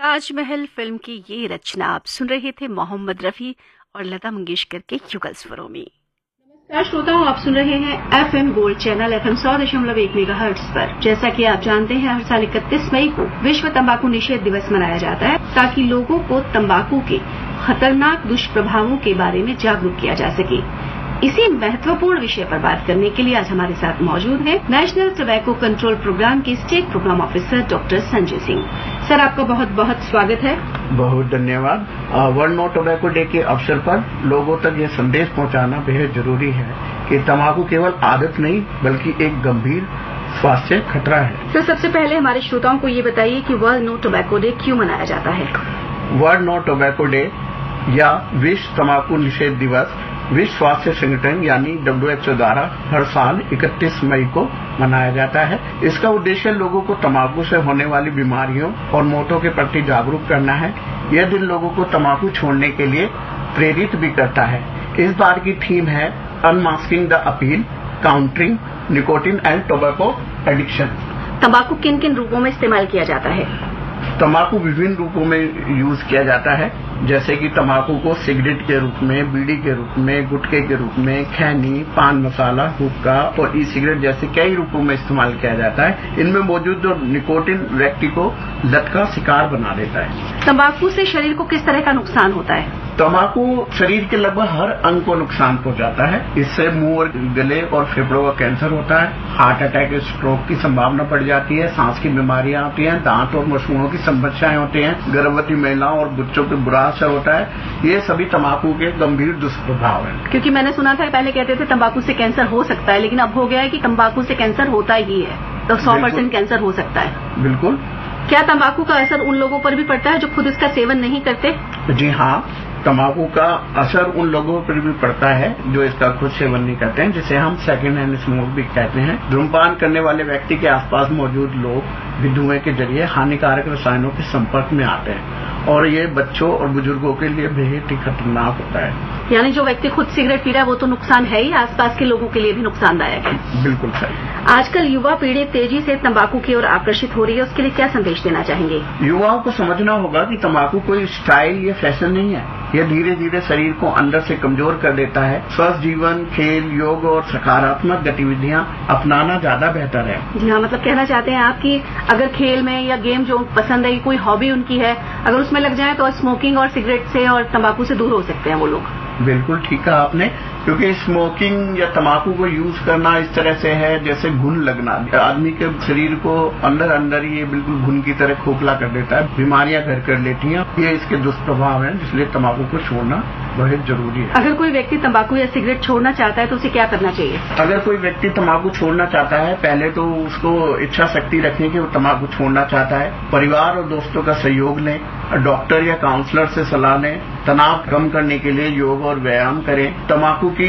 Taj Mahal film की ये रचना आप सुन रहे थे मोहम्मद रफी और लता मंगेशकर के युगल स्वरों में। नमस्कार श्रोताओं, आप सुन रहे हैं FM gold channel FM 100.1 megahertz पर। जैसा कि आप जानते हैं, हर साल 31 मई को विश्व तंबाकू निषेध दिवस मनाया जाता है ताकि लोगों को तंबाकू के खतरनाक दुष्प्रभावों के बारे में जागरूक किया जा सके। इसी महत्वपूर्ण विषय पर बात करने के लिए आज हमारे साथ मौजूद हैं नेशनल टोबैको कंट्रोल प्रोग्राम के state programme officer doctor Sanjay Singh. Sir, आपका बहुत बहुत स्वागत है। बहुत धन्यवाद। वर्ल्ड नो टोबैको डे के अवसर पर लोगों तक ये संदेश पहुंचाना बेहद जरूरी है कि तंबाकू केवल आदत नहीं बल्कि एक गंभीर स्वास्थ्य खतरा है। सर, सबसे पहले हमारे श्रोताओं को ये बताइए कि वर्ल्ड नो टोबैको डे क्यों मनाया जाता है? वर्ल्ड नो टोबैको डे या विश्व तंबाकू निषेध दिवस विश्व स्वास्थ्य संगठन यानी WHO द्वारा हर साल 31 मई को मनाया जाता है। इसका उद्देश्य लोगों को तंबाकू से होने वाली बीमारियों और मौतों के प्रति जागरूक करना है। यह दिन लोगों को तंबाकू छोड़ने के लिए प्रेरित भी करता है। इस बार की थीम है unmasking the appeal, countering nicotine and tobacco addiction. तंबाकू किन किन रूपों में इस्तेमाल किया जाता है? तंबाकू विभिन्न रूपों में यूज किया जाता है, जैसे कि तंबाकू को सिगरेट के रूप में, बीड़ी के रूप में, गुटखे के रूप में, खैनी, पान मसाला, हुक्का और ई सिगरेट जैसे कई रूपों में इस्तेमाल किया जाता है। इनमें मौजूद जो निकोटिन व्यक्ति को लत का शिकार बना देता है। तंबाकू से शरीर को किस तरह का नुकसान होता है? तंबाकू शरीर के लगभग हर अंग को नुकसान पहुंचाता है। इससे मुंह और गले और फेफड़ों का कैंसर होता है, हार्ट अटैक, स्ट्रोक की संभावना बढ़ जाती है, सांस की बीमारियां होती हैं, दांत और मसूड़ों की समस्याएं होती हैं, गर्भवती महिलाओं और बच्चों पे बुरा असर होता है। ये सभी तंबाकू के गंभीर दुष्प्रभाव हैं। क्योंकि मैंने सुना था, पहले कहते थे तंबाकू से कैंसर हो सकता है, लेकिन अब हो गया है कि तंबाकू से कैंसर होता ही है, तो 100% कैंसर हो सकता है। बिल्कुल। क्या तंबाकू का असर उन लोगों पर भी पड़ता है जो खुद इसका सेवन नहीं करते? जी हाँ, तंबाकू का असर उन लोगों पर भी पड़ता है जो इसका खुद सेवन नहीं करते हैं, जिसे हम सेकेंड हैंड स्मोक भी कहते हैं। धूम्रपान करने वाले व्यक्ति के आसपास मौजूद लोग भी धुएं के जरिए हानिकारक रसायनों के संपर्क में आते हैं और ये बच्चों और बुजुर्गों के लिए बेहद ही खतरनाक होता है। यानी जो व्यक्ति खुद सिगरेट पी रहा है वो तो नुकसान है ही, आसपास के लोगों के लिए भी नुकसानदायक है। बिल्कुल सही। आजकल युवा पीढ़ी तेजी से तंबाकू की ओर आकर्षित हो रही है, उसके लिए क्या संदेश देना चाहेंगे? युवाओं को समझना होगा कि तंबाकू कोई स्टाइल या फैशन नहीं है। यह धीरे धीरे शरीर को अंदर से कमजोर कर देता है। स्वस्थ जीवन, खेल, योग और सकारात्मक गतिविधियां अपनाना ज्यादा बेहतर है। जी हाँ, मतलब कहना चाहते हैं आप कि अगर खेल में या गेम जो पसंद है, कोई हॉबी उनकी है, अगर उसमें लग जाए तो स्मोकिंग और सिगरेट से और तंबाकू से दूर हो सकते हैं वो लोग। बिल्कुल ठीक कहा आपने, क्योंकि स्मोकिंग या तंबाकू को यूज करना इस तरह से है जैसे घुन लगना। आदमी के शरीर को अंदर अंदर ये बिल्कुल घुन की तरह खोखला कर देता है, बीमारियां घर कर लेती हैं। ये इसके दुष्प्रभाव हैं, इसलिए तंबाकू को छोड़ना बहुत जरूरी है। अगर कोई व्यक्ति तंबाकू या सिगरेट छोड़ना चाहता है तो उसे क्या करना चाहिए? अगर कोई व्यक्ति तंबाकू छोड़ना चाहता है, पहले तो उसको इच्छा शक्ति रखें कि वो तंबाकू छोड़ना चाहता है। परिवार और दोस्तों का सहयोग लें, डॉक्टर या काउंसलर से सलाह लें, तनाव कम करने के लिए योग और व्यायाम करें। तंबाकू की